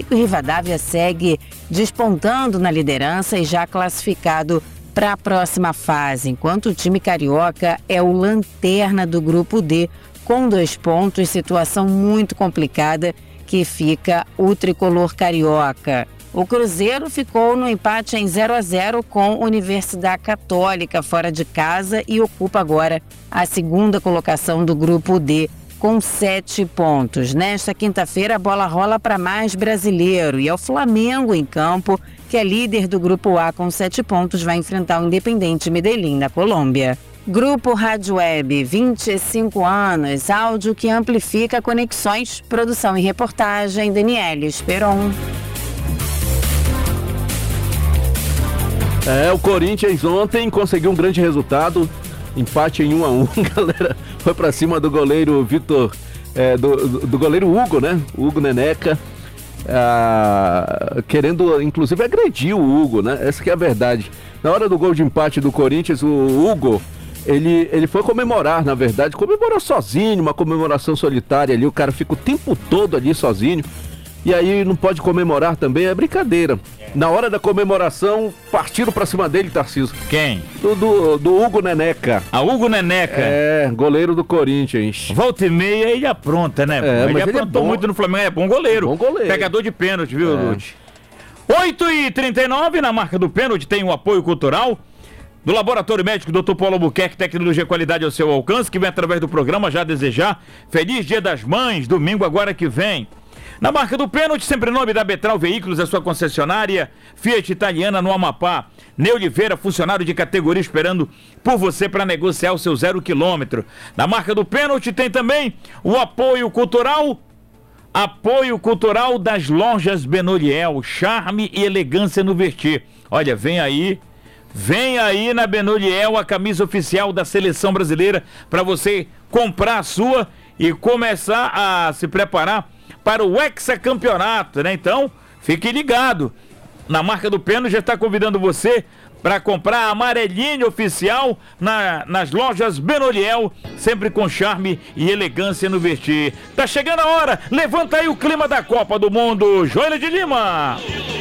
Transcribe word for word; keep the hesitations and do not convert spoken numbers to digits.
Atlético Rivadavia segue despontando na liderança e já classificado para a próxima fase, enquanto o time carioca é o lanterna do grupo D, com dois pontos, situação muito complicada que fica o tricolor carioca. O Cruzeiro ficou no empate em zero a zero com a Universidade Católica fora de casa e ocupa agora a segunda colocação do grupo D com sete pontos. Nesta quinta-feira a bola rola para mais brasileiro e é o Flamengo em campo, que é líder do grupo A com sete pontos, vai enfrentar o Independiente Medellín na Colômbia. Grupo Rádio Web, vinte e cinco anos, áudio que amplifica conexões, produção e reportagem, Daniele Esperon. É, o Corinthians ontem conseguiu um grande resultado, empate em um a um, galera, foi pra cima do goleiro Vitor, é, do, do goleiro Hugo, né, Hugo Neneca, ah, querendo inclusive agredir o Hugo, né, essa que é a verdade. Na hora do gol de empate do Corinthians, o Hugo, ele, ele foi comemorar, na verdade, comemorou sozinho, uma comemoração solitária ali, o cara fica o tempo todo ali sozinho. E aí não pode comemorar também, é brincadeira. Na hora da comemoração, partiram pra cima dele, Tarcísio. Quem? Do, do, do Hugo Neneca. A Hugo Neneca? É, goleiro do Corinthians. Volta e meia ele apronta, né? É, ele mas aprontou ele é muito no Flamengo, é bom goleiro. Bom goleiro. Pegador de pênalti, viu, É. Lute? oito e trinta e nove, na marca do pênalti, tem o apoio cultural do Laboratório Médico doutor Paulo Albuquerque, tecnologia e qualidade ao seu alcance, que vem através do programa já desejar Feliz Dia das Mães, domingo agora que vem. Na marca do pênalti, sempre em nome da Betral Veículos, a sua concessionária, Fiat Italiana no Amapá, Ney Oliveira, funcionário de categoria esperando por você para negociar o seu zero quilômetro. Na marca do pênalti tem também o apoio cultural, apoio cultural das lojas Benoliel, charme e elegância no vestir. Olha, vem aí, vem aí na Benoliel a camisa oficial da Seleção Brasileira para você comprar a sua e começar a se preparar para o hexacampeonato, né? Então, fique ligado. Na marca do pênalti já está convidando você para comprar a amarelinha oficial na, nas lojas Benoliel, sempre com charme e elegância no vestir. Tá chegando a hora, levanta aí o clima da Copa do Mundo, Joelho de Lima.